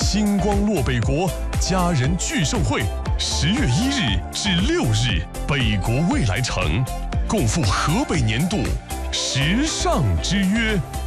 星光落北国家人聚盛会，10月1日至6日，北国未来城，共赴河北年度时尚之约。